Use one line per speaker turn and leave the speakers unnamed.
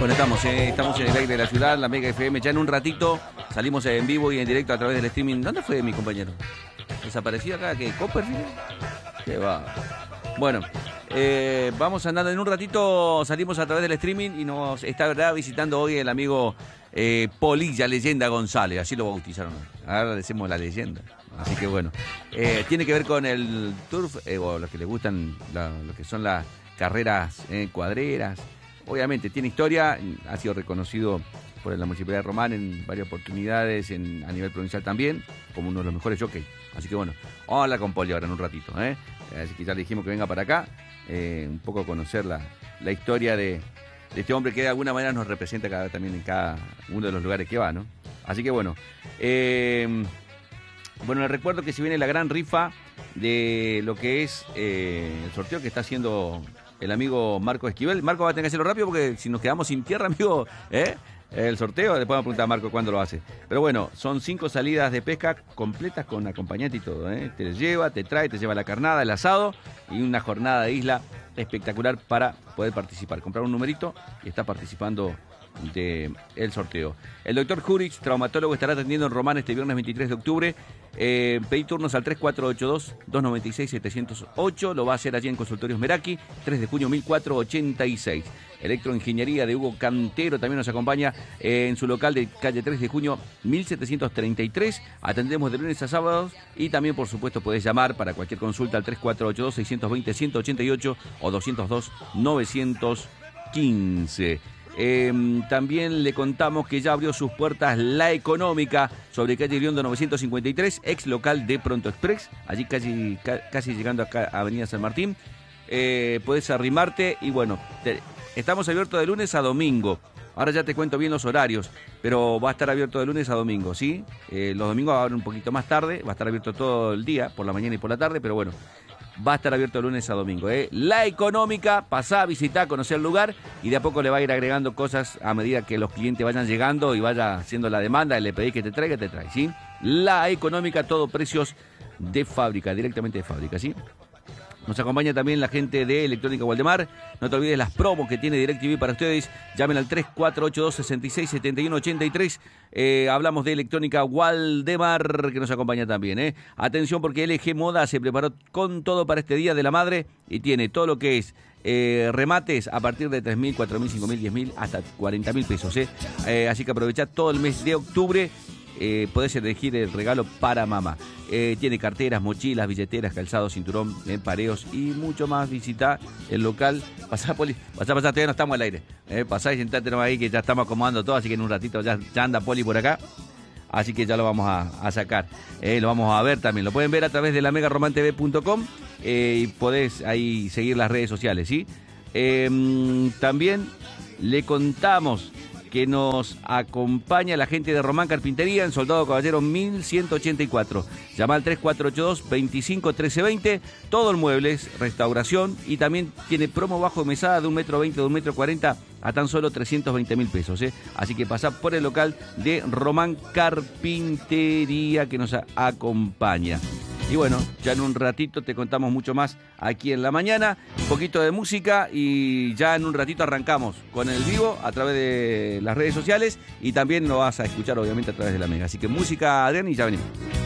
Bueno, estamos en el aire de la ciudad, la Mega FM. Ya en un ratito salimos en vivo y en directo a través del streaming. ¿Dónde fue mi compañero? ¿Desapareció acá? ¿Qué? ¿Copperfield? ¿Qué va? Bueno, vamos andando en un ratito, salimos a través del streaming y nos estará visitando hoy el amigo Polilla Leyenda González, así lo bautizaron. Ahora le decimos la leyenda. Así que bueno, tiene que ver con el turf, o los que le gustan lo que son las carreras cuadreras. Obviamente tiene historia, ha sido reconocido por la Municipalidad de Román en varias oportunidades, a nivel provincial también, como uno de los mejores jockeys. Así que bueno, vamos a hablar con Poli ahora en un ratito. Así que ya le dijimos que venga para acá, un poco a conocer la historia de este hombre que de alguna manera nos representa también en cada uno de los lugares que va, ¿no? Así que bueno, les recuerdo que si viene la gran rifa de lo que es el sorteo que está haciendo el amigo Marco Esquivel. Marco va a tener que hacerlo rápido porque si nos quedamos sin tierra, amigo, el sorteo, después vamos a preguntar a Marco cuándo lo hace. Pero bueno, son 5 salidas de pesca completas con acompañante y todo. Te lleva, te trae, te lleva la carnada, el asado y una jornada de isla espectacular para poder participar. Comprar un numerito y está participando del sorteo. El doctor Jurich, traumatólogo, estará atendiendo en Román este viernes 23 de octubre. Pedí turnos al 3482-296-708. Lo va a hacer allí en Consultorios Meraki, 3 de junio 1486. Electroingeniería de Hugo Cantero también nos acompaña en su local de calle 3 de junio 1733. Atendemos de lunes a sábados y también, por supuesto, podés llamar para cualquier consulta al 3482-620-188 o 202-915. También le contamos que ya abrió sus puertas La Económica sobre calle Iriondo 953, ex local de Pronto Express, allí casi llegando acá a Avenida San Martín. Puedes arrimarte y bueno, estamos abiertos de lunes a domingo. Ahora ya te cuento bien los horarios, pero va a estar abierto de lunes a domingo, ¿sí? Los domingos va a haber un poquito más tarde, va a estar abierto todo el día, por la mañana y por la tarde, pero bueno, va a estar abierto de lunes a domingo. La Económica, pasá, visitá, conocer el lugar y de a poco le va a ir agregando cosas a medida que los clientes vayan llegando y vaya haciendo la demanda y le pedís que te trae, ¿sí? La Económica, todo precios de fábrica, directamente de fábrica, ¿sí? Nos acompaña también la gente de Electrónica Waldemar. No te olvides las promos que tiene DirecTV para ustedes. Llamen al 3482-667183. Hablamos de Electrónica Waldemar, que nos acompaña también. Atención, porque LG Moda se preparó con todo para este Día de la Madre y tiene todo lo que es remates a partir de 3.000, 4.000, 5.000, 10.000, hasta 40.000 pesos. Así que aprovechá todo el mes de octubre. Podés elegir el regalo para mamá. Tiene carteras, mochilas, billeteras, calzados, cinturón, pareos y mucho más. Visita el local. Pasá, Poli, pasá, todavía no estamos al aire. Pasá y sentate nomás ahí que ya estamos acomodando todo, así que en un ratito ya anda Poli por acá. Así que ya lo vamos a sacar. Lo vamos a ver también. Lo pueden ver a través de la megaromantv.com y podés ahí seguir las redes sociales, ¿sí? También le contamos que nos acompaña la gente de Román Carpintería en Soldado Caballero 1184. Llama al 3482-251320. Todo el muebles, restauración y también tiene promo bajo mesada de 1,20 m, de 1,40 m a tan solo 320.000 pesos. Así que pasá por el local de Román Carpintería que nos acompaña. Y bueno, ya en un ratito te contamos mucho más aquí en la mañana, un poquito de música y ya en un ratito arrancamos con el vivo a través de las redes sociales y también lo vas a escuchar obviamente a través de la Mega. Así que música, Adrián, y ya venimos.